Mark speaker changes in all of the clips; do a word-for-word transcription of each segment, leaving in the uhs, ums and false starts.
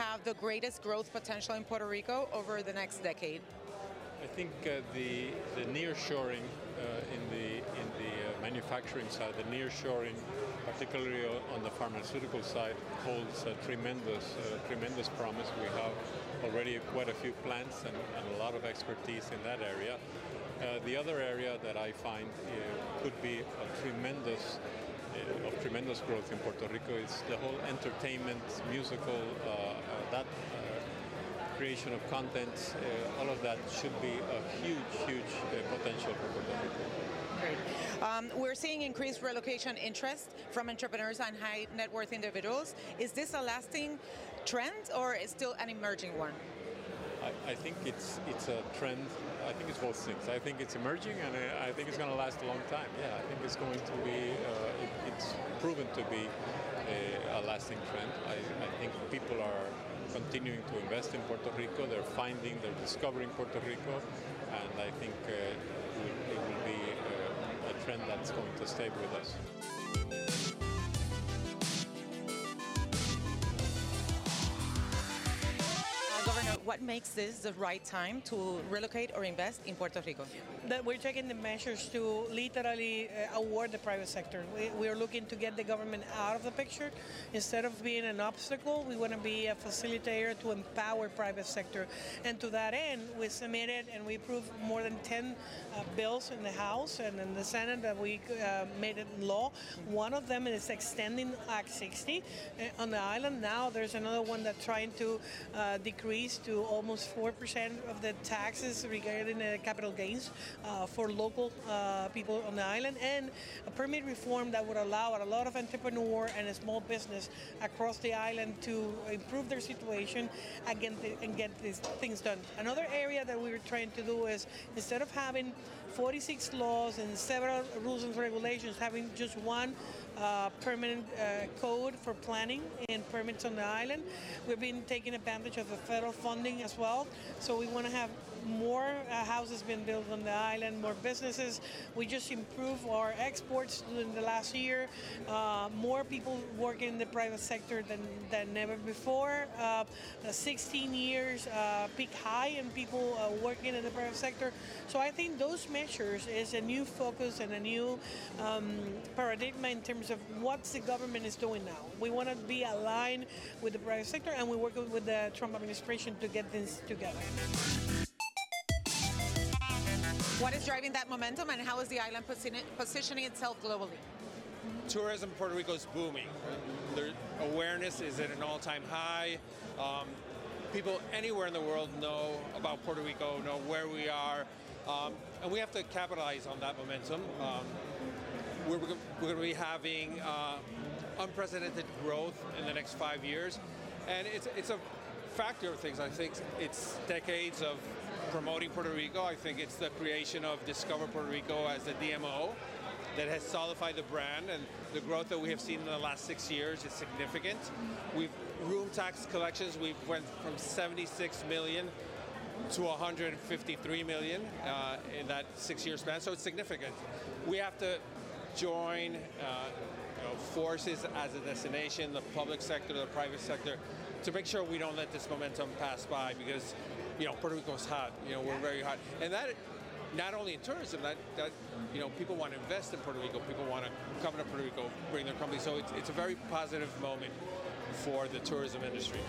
Speaker 1: have the greatest growth potential in Puerto Rico over the next decade?
Speaker 2: I think uh, the the nearshoring uh, in the in the uh, manufacturing side, the nearshoring, particularly on the pharmaceutical side, holds a tremendous uh, tremendous promise. We have already quite a few plants and, and a lot of expertise in that area. Uh, the other area that I find uh, could be a tremendous uh, of tremendous growth in Puerto Rico is the whole entertainment, musical, uh, uh, that. Uh, creation of content, uh, all of that should be a huge, huge uh, potential for Puerto Rico.
Speaker 1: Great. Um, we're seeing increased relocation interest from entrepreneurs and high net worth individuals. Is this a lasting trend or is still an emerging one?
Speaker 2: I, I think it's it's a trend. I think it's both things. I think it's emerging, and I, I think it's going to last a long time. Yeah, I think it's going to be. Uh, it, it's proven to be a, a lasting trend. I, I think people are continuing to invest in Puerto Rico. They're finding, they're discovering Puerto Rico, and I think uh, it, will, it will be uh, a trend that's going to stay with us.
Speaker 1: Governor, what makes this the right time to relocate or invest in Puerto Rico?
Speaker 3: That we're taking the measures to literally uh, award the private sector. We, we are looking to get the government out of the picture. Instead of being an obstacle, we want to be a facilitator to empower private sector. And to that end, we submitted and we approved more than ten uh, bills in the House and in the Senate that we uh, made it law. One of them is extending Act sixty uh, on the island. Now there's another one that's trying to uh, decrease to almost four percent of the taxes regarding uh, capital gains uh, for local uh, people on the island, and a permit reform that would allow a lot of entrepreneur and a small business across the island to improve their situation and get, the, and get these things done. Another area that we were trying to do is, instead of having forty-six laws and several rules and regulations, having just one uh, permanent uh, code for planning and permits on the island. We've been taking advantage of the federal funding as well, so we want to have more uh, houses being built on the island, more businesses. We just improved our exports in the last year. Uh, more people working in the private sector than, than never before. Uh, sixteen years uh, peak high in people uh, working in the private sector. So I think those measures is a new focus and a new um, paradigm in terms of what the government is doing now. We want to be aligned with the private sector, and we're working with the Trump administration to get this together.
Speaker 1: What is driving that momentum, and how is the island positioning itself globally?
Speaker 4: Tourism in Puerto Rico is booming. Their awareness is at an all-time high. Um, people anywhere in the world know about Puerto Rico, know where we are, um, and we have to capitalize on that momentum. Um, we're we're going to be having uh, unprecedented growth in the next five years, and it's it's a factor of things. I think it's decades of promoting Puerto Rico. I think it's the creation of Discover Puerto Rico as a D M O that has solidified the brand, and the growth that we have seen in the last six years is significant. We've room tax collections, we've went from seventy-six million to one hundred fifty-three million uh, in that six-year span, so it's significant. We have to join uh, you know, forces as a destination, the public sector, the private sector, to make sure we don't let this momentum pass by, because you know Puerto Rico's hot. You know we're very hot, and that not only in tourism. That that you know people want to invest in Puerto Rico. People want to come to Puerto Rico, bring their company. So it's it's a very positive moment for the tourism industry.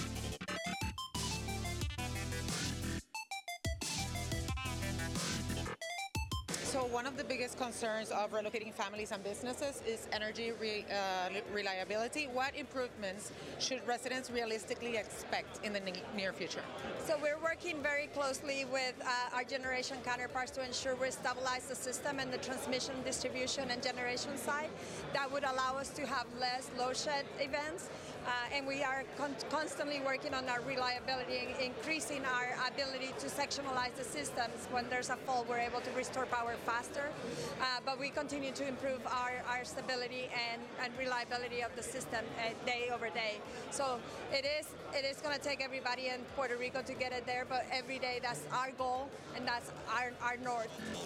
Speaker 1: So one of the biggest concerns of relocating families and businesses is energy re, uh, reliability. What improvements should residents realistically expect in the near future?
Speaker 5: So we're working very closely with uh, our generation counterparts to ensure we stabilize the system and the transmission, distribution, and generation side. That would allow us to have less load shed events. Uh, and we are con constantly working on our reliability, increasing our ability to sectionalize the systems. When there's a fault, we're able to restore power faster. Uh, but we continue to improve our, our stability and, and reliability of the system uh, day over day. So it is it is going to take everybody in Puerto Rico to get it there, but every day that's our goal and that's our, our north.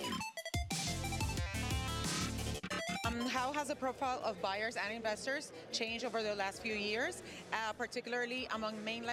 Speaker 1: Um, how has the profile of buyers and investors changed over the last few years, uh, particularly among mainland